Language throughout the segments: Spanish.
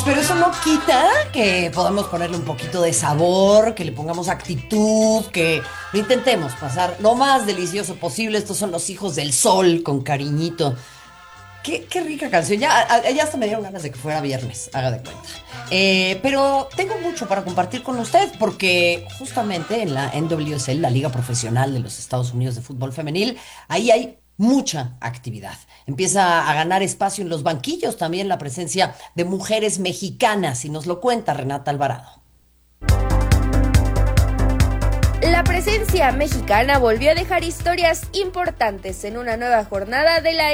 pero eso no quita que podamos ponerle un poquito de sabor, que le pongamos actitud, que lo intentemos pasar lo más delicioso posible. Estos son los hijos del sol, con cariñito. Qué rica canción. Ya hasta me dieron ganas de que fuera viernes, haga de cuenta. Pero tengo mucho para compartir con usted porque justamente en la NWSL, la Liga Profesional de los Estados Unidos de Fútbol Femenil, ahí hay mucha actividad. Empieza a ganar espacio en los banquillos también la presencia de mujeres mexicanas y nos lo cuenta Renata Alvarado. La presencia mexicana volvió a dejar historias importantes en una nueva jornada de la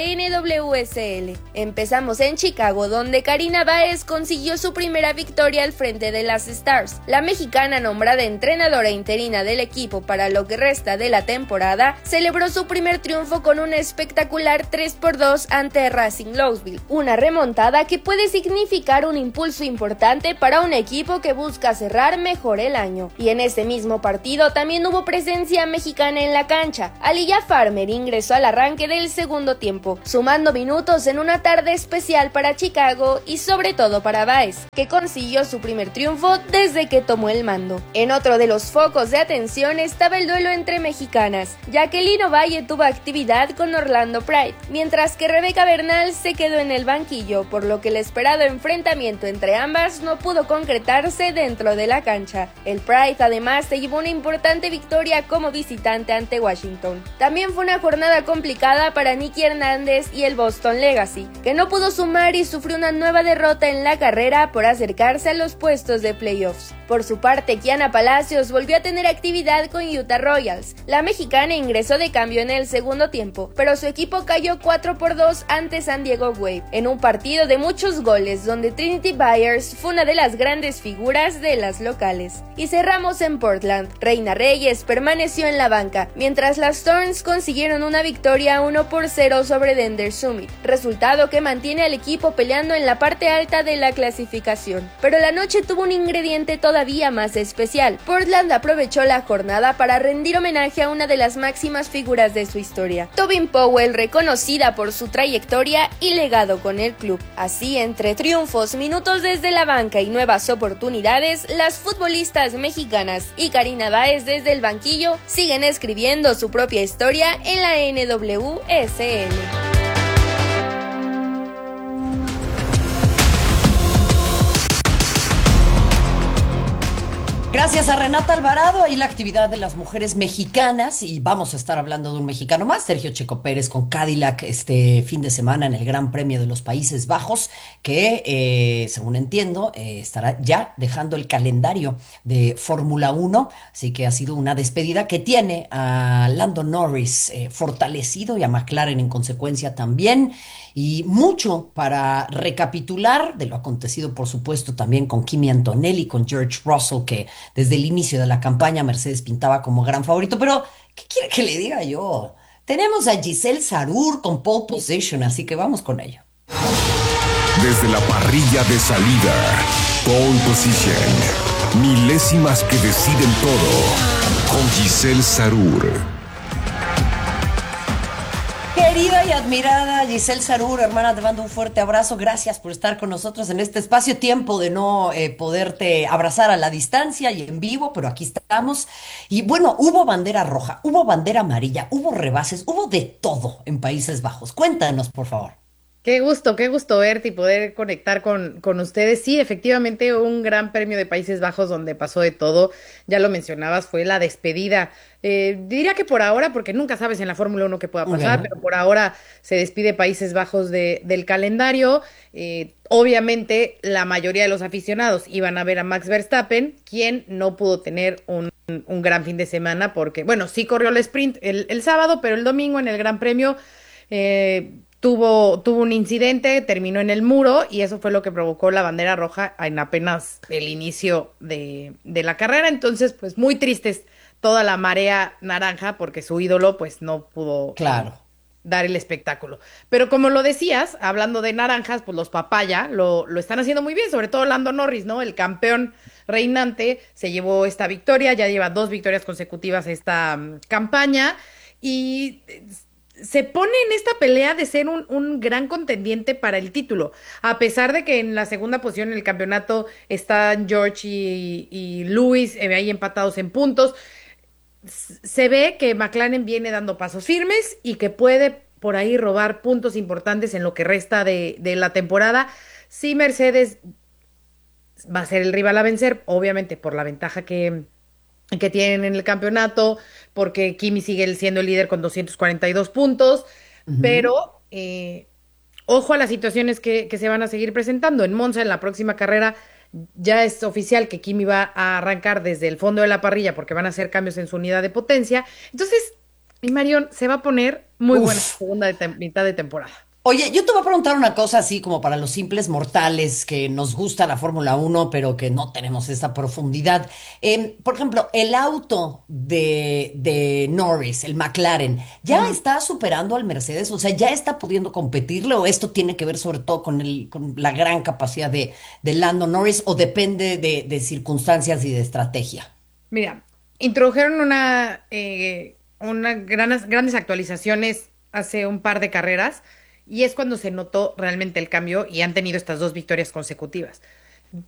NWSL. Empezamos en Chicago, donde Karina Báez consiguió su primera victoria al frente de las Stars. La mexicana, nombrada entrenadora interina del equipo para lo que resta de la temporada, celebró su primer triunfo con un espectacular 3-2 ante Racing Louisville. Una remontada que puede significar un impulso importante para un equipo que busca cerrar mejor el año. Y en ese mismo partido también hubo presencia mexicana en la cancha. Aliyah Farmer ingresó al arranque del segundo tiempo, sumando minutos en una tarde especial para Chicago y sobre todo para Báez, que consiguió su primer triunfo desde que tomó el mando. En otro de los focos de atención estaba el duelo entre mexicanas. Jacqueline Ovalle tuvo actividad con Orlando Pride, mientras que Rebeca Bernal se quedó en el banquillo, por lo que el esperado enfrentamiento entre ambas no pudo concretarse dentro de la cancha. El Pride además se llevó una importante victoria como visitante ante Washington. También fue una jornada complicada para Nikki Hernández y el Boston Legacy, que no pudo sumar y sufrió una nueva derrota en la carrera por acercarse a los puestos de playoffs. Por su parte, Kiana Palacios volvió a tener actividad con Utah Royals. La mexicana ingresó de cambio en el segundo tiempo, pero su equipo cayó 4-2 ante San Diego Wave, en un partido de muchos goles donde Trinity Byers fue una de las grandes figuras de las locales. Y cerramos en Portland. Reina Reyes permaneció en la banca, mientras las Thorns consiguieron una victoria 1-0 sobre Dender Summit, resultado que mantiene al equipo peleando en la parte alta de la clasificación. Pero la noche tuvo un ingrediente todavía más especial. Portland aprovechó la jornada para rendir homenaje a una de las máximas figuras de su historia, Tobin Powell, reconocida por su trayectoria y legado con el club. Así, entre triunfos, minutos desde la banca y nuevas oportunidades, las futbolistas mexicanas y Karina Báez desde el banquillo siguen escribiendo su propia historia en la NWSL. Gracias a Renata Alvarado, ahí la actividad de las mujeres mexicanas y vamos a estar hablando de un mexicano más, Sergio Checo Pérez con Cadillac este fin de semana en el Gran Premio de los Países Bajos que según entiendo estará ya dejando el calendario de Fórmula 1, así que ha sido una despedida que tiene a Lando Norris fortalecido y a McLaren en consecuencia también. Y mucho para recapitular de lo acontecido, por supuesto, también con Kimi Antonelli, con George Russell, que desde el inicio de la campaña Mercedes pintaba como gran favorito. Pero, ¿qué quiere que le diga yo? Tenemos a Giselle Sarur con pole position, así que vamos con ello. Desde la parrilla de salida, pole position, milésimas que deciden todo, con Giselle Sarur. Querida y admirada Giselle Sarur, hermana, te mando un fuerte abrazo. Gracias por estar con nosotros en este espacio. Tiempo de no poderte abrazar a la distancia y en vivo, pero aquí estamos. Y bueno, hubo bandera roja, hubo bandera amarilla, hubo rebases, hubo de todo en Países Bajos. Cuéntanos, por favor. Qué gusto verte y poder conectar con ustedes. Sí, efectivamente, un gran premio de Países Bajos donde pasó de todo. Ya lo mencionabas, fue la despedida. Diría que por ahora, porque nunca sabes en la Fórmula 1 qué pueda pasar, pero por ahora se despide Países Bajos del calendario. Obviamente, la mayoría de los aficionados iban a ver a Max Verstappen, quien no pudo tener un gran fin de semana porque, bueno, sí corrió el sprint el sábado, pero el domingo en el Gran Premio tuvo un incidente, terminó en el muro y eso fue lo que provocó la bandera roja en apenas el inicio de la carrera. Entonces, pues muy tristes toda la marea naranja porque su ídolo pues no pudo dar el espectáculo. Pero como lo decías, hablando de naranjas, pues los papaya lo están haciendo muy bien, sobre todo Lando Norris, ¿no? El campeón reinante se llevó esta victoria, ya lleva 2 victorias consecutivas esta campaña y se pone en esta pelea de ser un gran contendiente para el título, a pesar de que en la segunda posición en el campeonato están George y Lewis ahí empatados en puntos. Se ve que McLaren viene dando pasos firmes y que puede por ahí robar puntos importantes en lo que resta de la temporada. Sí, Mercedes va a ser el rival a vencer, obviamente por la ventaja que tienen en el campeonato, porque Kimi sigue siendo el líder con 242 puntos, Ujú. pero ojo a las situaciones que se van a seguir presentando. En Monza, en la próxima carrera, ya es oficial que Kimi va a arrancar desde el fondo de la parrilla porque van a hacer cambios en su unidad de potencia. Entonces, mi Marión, se va a poner muy buena la Uf. segunda mitad de temporada. Oye, yo te voy a preguntar una cosa así como para los simples mortales que nos gusta la Fórmula 1, pero que no tenemos esa profundidad. Por ejemplo, el auto de Norris, el McLaren, ¿ya Ujú. está superando al Mercedes? O sea, ¿ya está pudiendo competirle o esto tiene que ver sobre todo con con la gran capacidad de Lando Norris o depende de circunstancias y de estrategia? Mira, introdujeron una grandes actualizaciones hace un par de carreras y es cuando se notó realmente el cambio y han tenido estas dos victorias consecutivas.